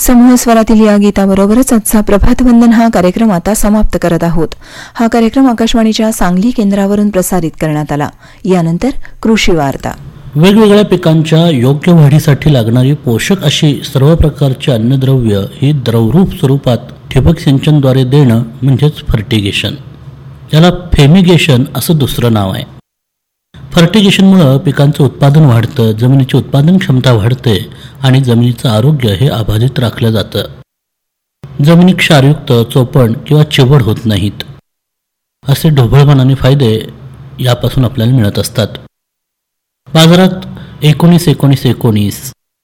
समूह स्वरातील या गीताबरोबरच आजचा प्रभातवंदन हा कार्यक्रम आता समाप्त करत आहोत. हा कार्यक्रम आकाशवाणीच्या सांगली केंद्रावरून प्रसारित करण्यात आला. यानंतर कृषी वार्ता. वेगवेगळ्या पिकांच्या योग्य वाढीसाठी लागणारी पोषक अशी सर्व प्रकारची अन्नद्रव्य ही द्रवरूप स्वरूपात ठिबक सिंचनद्वारे देणं म्हणजेच फर्टिगेशन. याला फेमिगेशन असं दुसरं नाव आहे. फर्टिगेशनमुळं पिकांचं उत्पादन वाढतं, जमिनीची उत्पादन क्षमता वाढते आणि जमिनीचं आरोग्य हे अबाधित राखलं जातं. जमिनी क्षारयुक्त, चोपण किंवा चिवड होत नाहीत. असे ढोबळमानाने फायदे यापासून आपल्याला मिळत असतात. बाजारात 19-19-19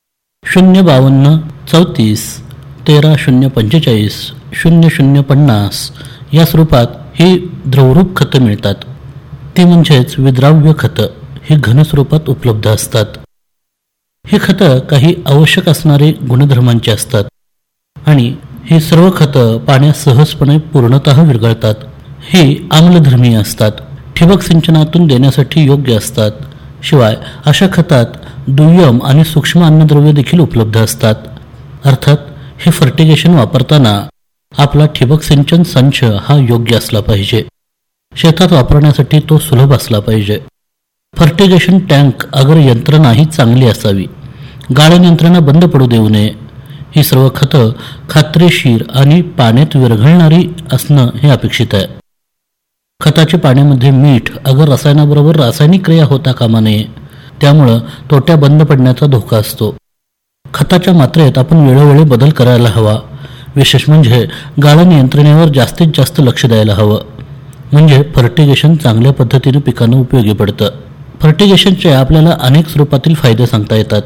052 34 13-045 0050 या स्वरूपात ही द्रवरूप खतं मिळतात. ती म्हणजेच विद्राव्य खतं ही घन स्वरूपात उपलब्ध असतात. ही खतं काही आवश्यक असणारे गुणधर्मांची असतात आणि ही सर्व खतं पाण्यात सहजपणे पूर्णतः विरघळतात. ही आम्लधर्मीय असतात, ठिबक सिंचनातून देण्यासाठी योग्य असतात. शिवाय अशा खतात दुय्यम आणि सूक्ष्म अन्नद्रव्य देखील उपलब्ध असतात. अर्थात हे फर्टिगेशन वापरताना आपला ठिबक सिंचन संच हा योग्य असला पाहिजे. शेतात वापरण्यासाठी तो सुलभ असला पाहिजे. फर्टिगेशन टँक अगर यंत्रणाही चांगली असावी. गाळण यंत्रणा बंद पडू देऊ नये. ही सर्व खतं खात्रीशीर आणि पाण्यात विरघळणारी असणं हे अपेक्षित आहे. खताच्या पाण्यामध्ये मीठ अगर रसायनाबरोबर रासायनिक क्रिया होता कामा नये. त्यामुळं तोट्या बंद पडण्याचा धोका असतो. खताच्या मात्रेत आपण वेळोवेळी बदल करायला हवा. विशेष म्हणजे गाळण यंत्रणेवर जास्तीत जास्त लक्ष द्यायला हवं. म्हणजे फर्टिगेशन चांगल्या पद्धतीने पिकांना उपयोगी पडतं. फर्टिगेशनचे आपल्याला अनेक स्वरूपातील फायदे सांगता येतात.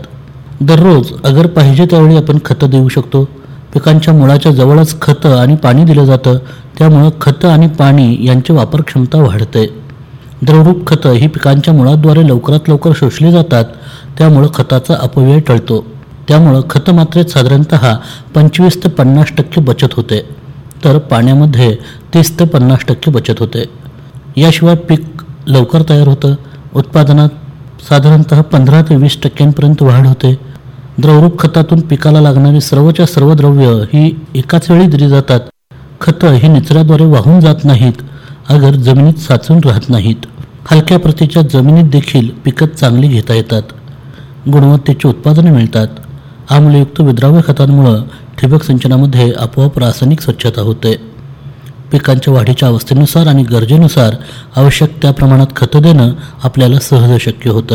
दररोज अगर पाहिजे त्यावेळी आपण खतं देऊ शकतो. पिकांच्या मुळाच्या जवळच खतं आणि पाणी दिलं जातं. त्यामुळं खतं आणि पाणी यांची वापर क्षमता वाढते. द्रवरूप खतं ही पिकांच्या मुळाद्वारे लवकरात लवकर शोषली जातात. त्यामुळं खताचा अपव्यय टळतो. त्यामुळं खतं मात्रेत साधारणतः 25 ते 50% बचत होते, तर पाण्यामध्ये 30 ते 50% बचत होते. याशिवाय पीक लवकर तयार होतं. उत्पादनात साधारणतः 15 ते 20% वाढ होते. द्रवरूप खतातून पिकाला लागणारी सर्वच्या सर्व द्रव्य ही एकाच वेळी दिली जातात. खतं ही निचऱ्याद्वारे वाहून जात नाहीत, अगर जमिनीत साचून राहत नाहीत. हलक्या प्रतीच्या जमिनीत देखील पिकं चांगली घेता येतात. गुणवत्तेची उत्पादने मिळतात. आम्लयुक्त विद्राव्य खतांमुळं ठिबक सिंचनामध्ये आपोआप रासायनिक स्वच्छता होते. पिकांच्या वाढीच्या अवस्थेनुसार आणि गरजेनुसार आवश्यक त्या प्रमाणात खतं देणं आपल्याला सहज शक्य होतं.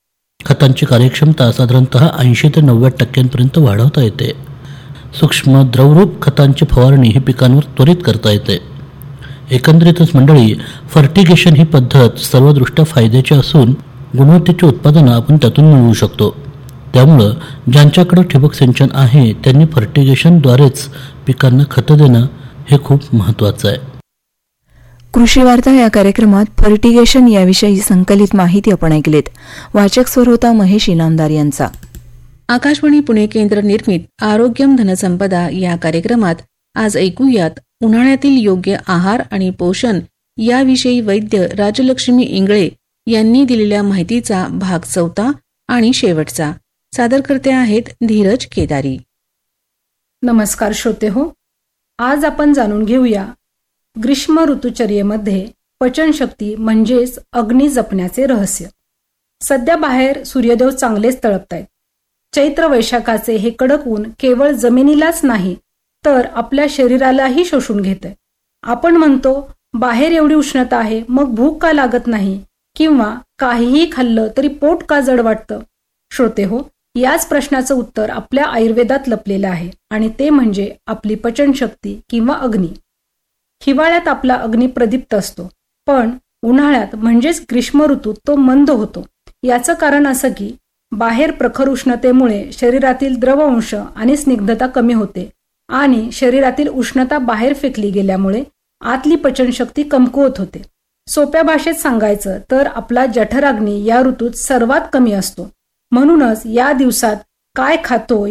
खतांची कार्यक्षमता साधारणतः 80 ते 90% वाढवता येते. सूक्ष्म द्रवरूप खतांची फवारणी ही पिकांवर त्वरित करता येते. एकंदरीतच मंडळी, फर्टिगेशन ही पद्धत सर्वदृष्ट्या फायद्याची असून गुणवत्तेची उत्पादनं आपण त्यातून मिळवू शकतो. त्यामुळं ज्यांच्याकडे ठिबक सिंचन आहे त्यांनी फर्टिगेशनद्वारेच पिकांना खतं देणं हे खूप महत्त्वाचं आहे. कृषी वार्ता या कार्यक्रमात फर्टिगेशन याविषयी संकलित माहिती आपण ऐकलीत. वाचक स्वर होता महेश इनामदार यांचा. आकाशवाणी पुणे केंद्र निर्मित आरोग्यम धनसंपदा या कार्यक्रमात आज ऐकूयात उन्हाळ्यातील योग्य आहार आणि पोषण याविषयी वैद्य राजलक्ष्मी इंगळे यांनी दिलेल्या माहितीचा भाग 4 आणि शेवटचा. सादरकर्ते आहेत धीरज केदारी. नमस्कार श्रोते हो, आज आपण जाणून घेऊया ग्रीष्म ऋतुचर्येमध्ये पचनशक्ती म्हणजेच अग्नी जपण्याचे रहस्य. सध्या बाहेर सूर्यदेव चांगलेच तळपतायत. चैत्र वैशाखाचे हे कडक ऊन केवळ जमिनीलाच नाही तर आपल्या शरीरालाही शोषून घेतंय. आपण म्हणतो बाहेर एवढी उष्णता आहे, मग भूक का लागत नाही किंवा काहीही खाल्लं तरी पोट का जड वाटतं. श्रोते हो, याच प्रश्नाचं उत्तर आपल्या आयुर्वेदात लपलेलं आहे आणि ते म्हणजे आपली पचनशक्ती किंवा अग्नी. हिवाळ्यात आपला अग्नी प्रदीप्त असतो, पण उन्हाळ्यात म्हणजेच ग्रीष्म ऋतूत तो मंद होतो. याचं कारण असं की बाहेर प्रखर उष्णतेमुळे शरीरातील द्रवअंश आणि स्निग्धता कमी होते आणि शरीरातील उष्णता बाहेर फेकली गेल्यामुळे आतली पचनशक्ती कमकुवत होते. सोप्या भाषेत सांगायचं तर आपला जठराग्नी या ऋतूत सर्वात कमी असतो. म्हणूनच या दिवसात काय खातो